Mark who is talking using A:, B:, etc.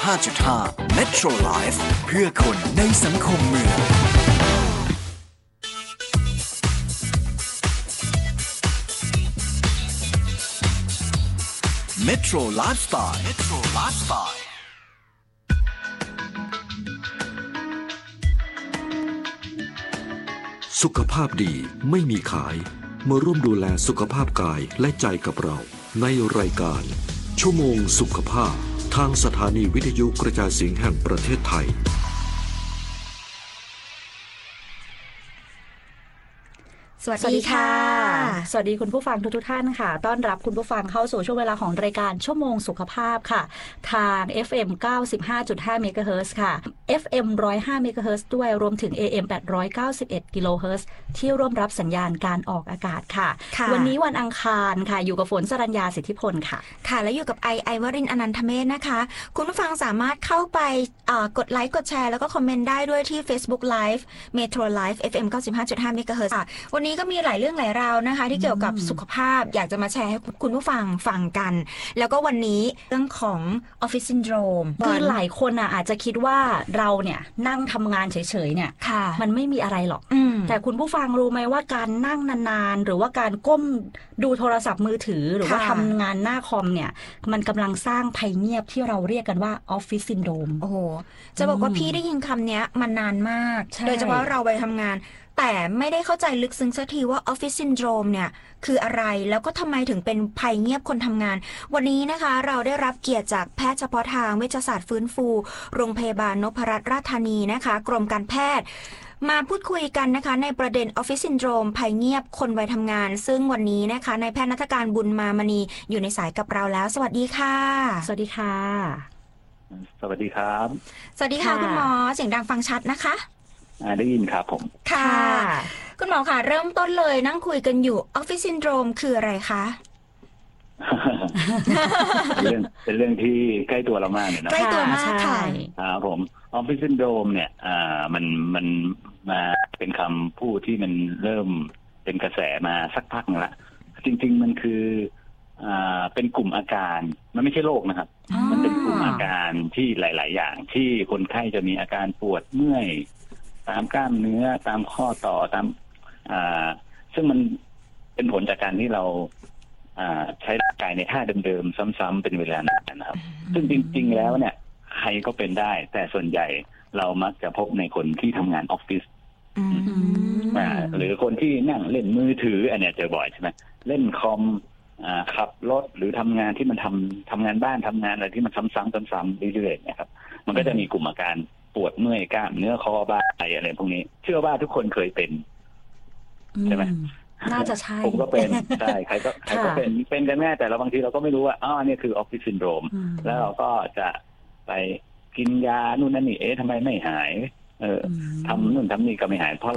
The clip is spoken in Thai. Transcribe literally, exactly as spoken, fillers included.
A: ห้าจุดห้า Metro Life เพื่อคนในสังคมเมืองMetro Lifestyle Metro Lifestyle
B: สุขภาพดีไม่มีขายมาร่วมดูแลสุขภาพกายและใจกับเราในรายการชั่วโมงสุขภาพทางสถานีวิทยุกระจายเสียงแห่งประเทศไทย
C: สวัสดีค่ะสวัสดีคุณผู้ฟังทุกๆท่านค่ะต้อนรับคุณผู้ฟังเข้าสู่ช่วงเวลาของรายการชั่วโมงสุขภาพค่ะทาง เอฟ เอ็ม เก้าสิบห้าจุดห้า เมกะเฮิรตซ์ค่ะ เอฟ เอ็ม หนึ่งร้อยห้า เมกะเฮิรตซ์ด้วยรวมถึง เอ เอ็ม แปดร้อยเก้าสิบเอ็ด กิโลเฮิรตซ์ที่ร่วมรับสัญญาณการออกอากาศค่ะวันนี้วันอังคารค่ะอยู่กับฝนสรัญญาสิทธิพลค่ะ
D: ค่ะและอยู่กับไอไอวรินทร์อนันทเมธนะคะคุณผู้ฟังสามารถเข้าไปกดไลค์กดแชร์แล้วก็คอมเมนต์ได้ด้วยที่ Facebook Live Metro Live เอฟ เอ็ม เก้าสิบห้าจุดห้า เมกะเฮิรตซ์ค่ะวันนี้ก็มีหลายเรื่องหลายราวนะคะที่เกี่ยวกับสุขภาพอยากจะมาแชร์ให้คุณผู้ฟังฟังกันแล้วก็วันนี้เรื่องของ Office Syndrome
C: คือหลายคนอ่ะอาจจะคิดว่าเราเนี่ยนั่งทำงานเฉยๆเนี่ยมันไม่มีอะไรหรอกแต่คุณผู้ฟังรู้ไหมว่าการนั่งนานๆหรือว่าการก้มดูโทรศัพท์มือถือหรือว่าทำงานหน้าคอมเนี่ยมันกำลังสร้างภัยเงียบที่เราเรียกกันว่า Office Syndrome
D: โอ้โหจะบอกว่าพี่ได้ยินคำนี้มานานมากโดยเฉพาะเราไปทำงานแต่ไม่ได้เข้าใจลึกซึ้งสักทีว่า Office Syndrome เนี่ยคืออะไรแล้วก็ทำไมถึงเป็นภัยเงียบคนทำงานวันนี้นะคะเราได้รับเกียรติจากแพทย์เฉพาะทางเวชศาสตร์ฟื้นฟูโรงพยาบาลนพรัตน์ราชธานีนะคะกรมการแพทย์มาพูดคุยกันนะคะในประเด็น Office Syndrome ภัยเงียบคนวัยทำงานซึ่งวันนี้นะคะนายแพทย์ณัฐการบุญมามณีอยู่ในสายกับเราแล้วสวัสดีค่ะ
C: สวัสดีค่ะ
E: สวัสดีครับ
D: สวัสดีค่ะคุณหมอเสียงดังฟังชัดนะคะ
E: ได้ยินครับผม
D: ค่ะคุณหมอค่ะเริ่มต้นเลยนั่งคุยกันอยู่ Office Syndrome คืออะไรคะ
E: เป็นเรื่องเป็นเรื่องที่ใกล้ตัวเรามากเลยนะ
D: ใกล้ตัวมากค่ะ
E: ครับผม Office Syndrome เนี่ยอ่ามันมันมาเป็นคำพูดที่มันเริ่มเป็นกระแสมาสักพักนึงละจริงๆมันคืออ่าเป็นกลุ่มอาการมันไม่ใช่โรคนะครับมันเป็นกลุ่มอาการที่หลายๆอย่างที่คนไข้จะมีอาการปวดเมื่อยตามกล้ามเนื้อตามข้อต่อตามอ่าซึ่งมันเป็นผลจากการที่เราอ่าใช้ร่างกายในท่าเดิมๆซ้ำๆเป็นเวลานานนะครับซึ่งจริงๆแล้วเนี่ยใครก็เป็นได้แต่ส่วนใหญ่เรามักจะพบในคนที่ทำงานออฟฟิศอ่าหรือคนที่นั่งเล่นมือถืออันเนี้ยเจอบ่อยใช่ไหมเล่นคอมอ่าขับรถหรือทำงานที่มันทำทำงานบ้านทำงานอะไรที่มันซ้ำๆซ้ำๆเรื่อยๆนะครับมันก็จะมีกลุ่มอาการปวดเมื่อยกล้ามเนื้อคอบ่าอะไรพวกนี้เชื่อว่าทุกคนเคยเป็นใช่ไหม
C: น่าจะใช่
E: ผมก็เป็นใช่ใครก็ใครก็เป็นเป็นกันแน่แต่เราบางทีเราก็ไม่รู้ว่าอ๋อนี่คือ Office Syndrome แล้วเราก็จะไปกินยานู่นนั่นนี่เอ๊ะทำไมไม่หายเออทำนู่นทำนี่ก็ไม่หายเพราะ